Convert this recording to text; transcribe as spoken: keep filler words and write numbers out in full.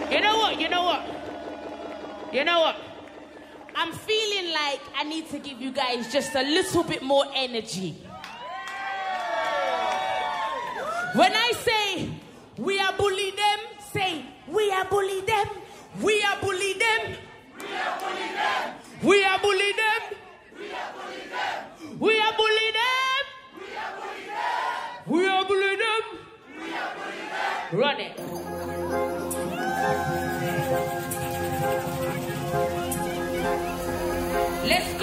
You know what? You know what? You know what? I'm feeling like I need to give you guys just a little bit more energy. When I say we are bully them, say we are bully them. We are bully them. We are bully them. We are bully them. We are bully them. We are bully them. We are bully them. We are bully them. We are bully them. Run it. Let's